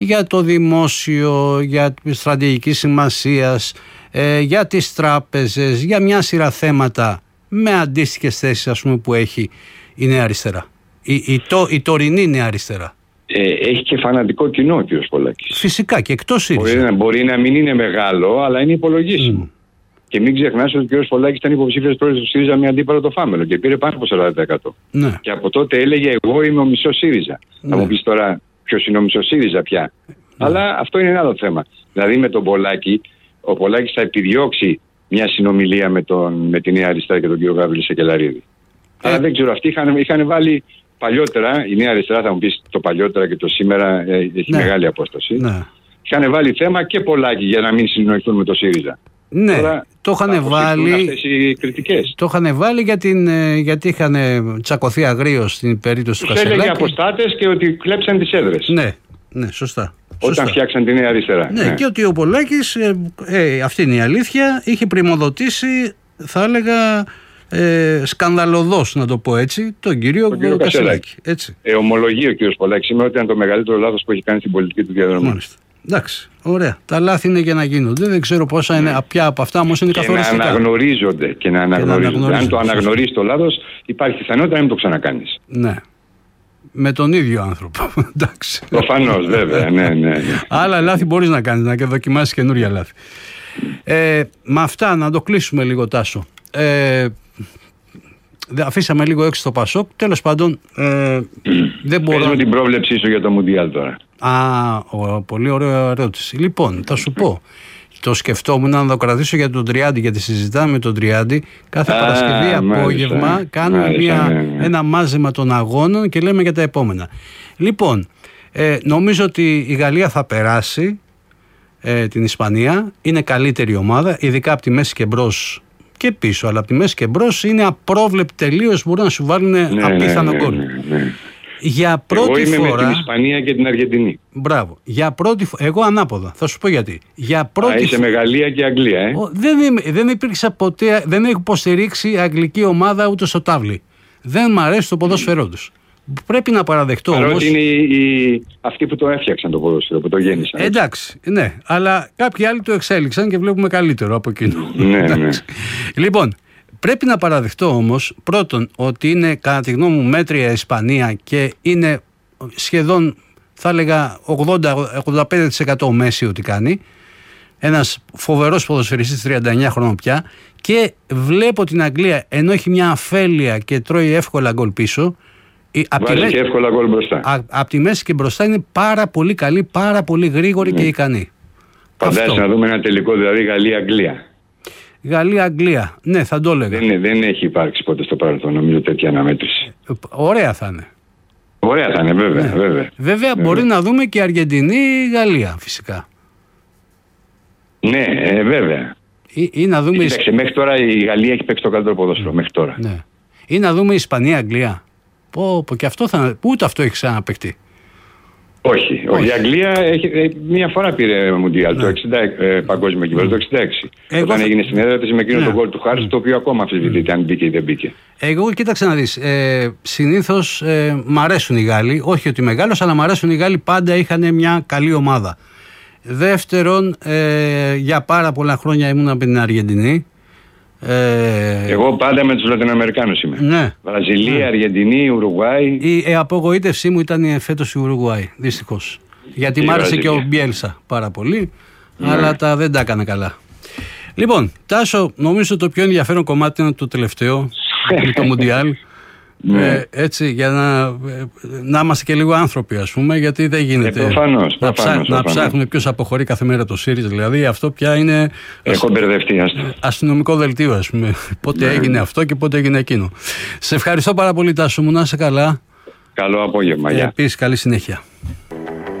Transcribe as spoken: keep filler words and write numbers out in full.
για το δημόσιο, για τη στρατηγική σημασίας, ε, για τις τράπεζες, για μια σειρά θέματα με αντίστοιχες θέσεις, ας πούμε, που έχει η Νέα Αριστερά, η, η, το, η τωρινή Νέα Αριστερά. Ε, έχει και φανατικό κοινό ο κ. Πολάκης. Φυσικά και εκτός ΣΥΡΙΖΑ. Μπορεί, μπορεί να μην είναι μεγάλο, αλλά είναι υπολογίσιμο. Mm. Και μην ξεχνάς ότι ο κ. Πολάκης ήταν υποψήφιος πρόεδρος του ΣΥΡΙΖΑ με αντίπαλο το Φάμελο και πήρε πάνω από σαράντα τοις εκατό. Ναι. Και από τότε έλεγε εγώ είμαι ο μισός ΣΥΡΙΖΑ. Ναι. Θα μου πεις τώρα ποιος είναι ο μισός ΣΥΡΙΖΑ πια. Ναι. Αλλά αυτό είναι ένα άλλο θέμα. Δηλαδή με τον Πολάκη, ο Πολάκης θα επιδιώξει μια συνομιλία με, τον, με τη Νέα Αριστερά και τον κ. Γαβρίλη Σεκελαρίδη. Ε. Αλλά δεν ξέρω, αυτοί είχαν, είχαν βάλει παλιότερα, η Νέα Αριστερά θα μου πεις το παλιότερα και το σήμερα ε, έχει ναι. μεγάλη απόσταση. Ναι. Είχαν βάλει θέμα και Πολάκη για να μην συνοηθούν με το ΣΥΡΙΖΑ. Ναι, τώρα, το είχαν βάλει. Αυτές οι κριτικές. Το είχαν βάλει για την, γιατί είχαν τσακωθεί αγρίως στην περίπτωση του Κασελάκη. Τους έλεγε αποστάτες και ότι κλέψαν τις έδρες. Ναι, ναι, σωστά. Όταν σωστά. φτιάξαν τη Νέα Αριστερά. Ναι, ναι. Και ότι ο Πολάκης, ε, ε, αυτή είναι η αλήθεια, είχε πρημοδοτήσει, θα έλεγα, ε, σκανδαλωδώς, να το πω έτσι, τον κύριο, τον κύριο Κασελάκη. Έτσι. Ε, ομολογεί ο κύριος Πολάκης σήμερα ότι ήταν το μεγαλύτερο λάθος που έχει κάνει στην πολιτική του διαδρομή. Μάλιστα. Εντάξει, ωραία. Τα λάθη είναι για να γίνονται. Δεν ξέρω πόσα είναι, ποια από αυτά όμως είναι καθοριστικά. Και να αναγνωρίζονται. Και να αναγνωρίζονται. Και να αναγνωρίζονται. Αν το αναγνωρίζεις το λάθος, υπάρχει πιθανότητα να μην το ξανακάνεις. Ναι. Με τον ίδιο άνθρωπο. Εντάξει. Προφανώς, βέβαια. Ναι, ναι, ναι. Άλλα λάθη μπορείς να κάνεις, να δοκιμάσεις καινούρια λάθη. Ε, με αυτά να το κλείσουμε λίγο, Τάσο. Ε, αφήσαμε λίγο έξω το Πασόκ. Τέλος πάντων, ε, δεν μπορώ. Πες την πρόβλεψή σου για το Μουντιάλ τώρα. Α, ο, πολύ ωραία ερώτηση. Λοιπόν, θα σου πω. Το σκεφτόμουν να το κρατήσω για τον Τριάντη, γιατί συζητάμε με τον Τριάντη. Κάθε Α, Παρασκευή απόγευμα μάλιστα, κάνουμε μάλιστα, μια, ναι, ναι. ένα μάζεμα των αγώνων και λέμε για τα επόμενα. Λοιπόν, ε, νομίζω ότι η Γαλλία θα περάσει ε, την Ισπανία. Είναι καλύτερη ομάδα, ειδικά από τη μέση και μπρος και πίσω. Αλλά από τη μέση και μπρος είναι απρόβλεπτη τελείως. Μπορούν να σου βάλουν ναι, απίθανο γκολ. Ναι, ναι, ναι. Για πρώτη εγώ είμαι φορά... με την Ισπανία και την Αργεντινή. Μπράβο. Για πρώτη φορά... Εγώ ανάποδα. Θα σου πω γιατί. Για πρώτη... Α, είσαι με Γαλλία και Αγγλία, ε. Ο, δεν, είμαι, δεν υπήρξα ποτέ... Δεν έχω υποστηρίξει αγγλική ομάδα ούτε στο τάβλι. Δεν μ' αρέσει το ποδόσφαιρό τους. Πρέπει να παραδεχτώ όμως... Παρότι είναι οι, οι... αυτοί που το έφτιαξαν το ποδόσφαιρο, που το γέννησαν. Εντάξει, ναι. Αλλά κάποιοι άλλοι το εξέλιξαν και βλέπουμε καλύτερο από εκείνο. Ναι, ναι. Λοιπόν... Πρέπει να παραδεχτώ όμως πρώτον ότι είναι κατά τη γνώμη μου μέτρια η Ισπανία και είναι σχεδόν θα έλεγα ογδόντα με ογδόντα πέντε τοις εκατό ο Μέση ότι κάνει. Ένας φοβερός ποδοσφαιριστής τριάντα εννιά χρόνων πια και βλέπω την Αγγλία ενώ έχει μια αφέλεια και τρώει εύκολα γκολ πίσω. Βάζει και εύκολα γκολ μπροστά. Από τη μέση και μπροστά είναι πάρα πολύ καλή, πάρα πολύ γρήγορη mm. και ικανή. Φαντάζεσαι να δούμε ένα τελικό δηλαδή Γαλλία-Αγγλία. Γαλλία-Αγγλία. Ναι, θα το έλεγα. Δεν, δεν έχει υπάρξει ποτέ στο παρελθόν, νομίζω, τέτοια αναμέτρηση. Ωραία θα είναι. Ωραία θα είναι, βέβαια. Ναι. Βέβαια, βέβαια, βέβαια μπορεί να δούμε και Αργεντινή-Γαλλία, φυσικά. Ναι, ε, βέβαια. Ή, ή να δούμε. Κοίταξε, μέχρι τώρα η Γαλλία έχει παίξει το καλύτερο ποδόσφαιρο. Μέχρι τώρα. Ναι. Ή να δούμε Ισπανία-Αγγλία. Πω, πω, και αυτό θα. Ούτε αυτό έχει ξαναπαιχτεί. Όχι, όχι. Η Αγγλία έχει, μία φορά πήρε Μουντιάλ, ναι. το εξήντα, ε, παγκόσμιο κύπελλο, το εξήντα έξι. Εγώ όταν θα... έγινε στην έδρα της με εκείνο ναι. τον γκολ του Χάρτ, το οποίο ακόμα αμφισβητείται αν μπήκε ή δεν μπήκε. Εγώ κοίταξε να δεις, ε, συνήθως ε, μ' αρέσουν οι Γάλλοι, όχι ότι μεγάλος, αλλά μ' αρέσουν οι Γάλλοι, πάντα είχαν μια καλή ομάδα. Δεύτερον, ε, για πάρα πολλά χρόνια ήμουν από την Αργεντινή. Ε... Εγώ πάντα με τους Λατινοαμερικάνους είμαι. Ναι. Βραζιλία, ναι. Αργεντινή, Ουρουγουάη. Η ε, απογοήτευσή μου ήταν φέτος η Ουρουγουάη, δυστυχώς. Γιατί μ' άρεσε και ο Μπιέλσα πάρα πολύ, ναι. αλλά τα δεν τα έκανε καλά. Λοιπόν, Τάσο, νομίζω το πιο ενδιαφέρον κομμάτι είναι το τελευταίο, το Μουντιάλ. Ναι. Ε, έτσι, για να, να είμαστε και λίγο άνθρωποι, ας πούμε, γιατί δεν γίνεται ε, προφανώς, να, προφανώς, ψά, προφανώς. να ψάχνουμε ποιος αποχωρεί κάθε μέρα το ΣΥΡΙΖΑ. Δηλαδή, αυτό πια είναι. Έχω μπερδευτεί, αστυνομικό δελτίο, ας πούμε. Πότε ναι. έγινε αυτό και πότε έγινε εκείνο. Σε ευχαριστώ πάρα πολύ, Τάσο μου, να είσαι καλά. Καλό απόγευμα. Ε, επίσης, καλή συνέχεια.